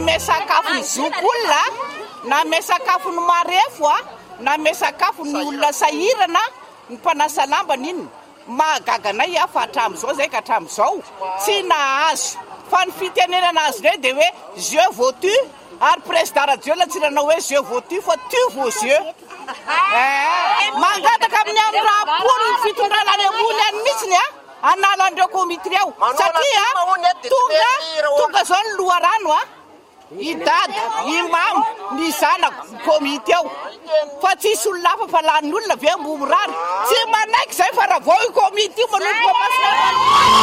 mesakafo ny zokolona na mesakafo ny marefo na mesakafo ny olona sahirana ny mpanasa lambana iny mahagaganay fa hatramin'izao zay ka hatramin'izao tsy nahazo fa ny fitenenana azy rey dia hoe je vaux tu ary président radio latsiranao hoe je vaux tu fa tu vaux yeux mangataka amin'ny amin'ny raporo ny fitondrana any ambony any mihitsiny anala andreo komity reo satria tonga zao ny loharano idady imamo ny zanako komity eo fa tsisy olona hafa fa lanin'olona ve mbomy rano tsy manaiky zay fa raha vao i komity io manolotra